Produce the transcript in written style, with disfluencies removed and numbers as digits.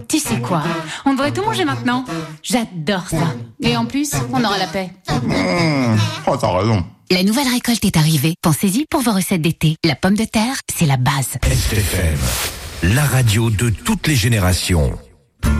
Tu sais quoi? On devrait tout manger maintenant. J'adore ça. Et en plus, on aura la paix. Oh, t'as raison. La nouvelle récolte est arrivée. Pensez-y pour vos recettes d'été. La pomme de terre, c'est la base. STFM, la radio de toutes les générations.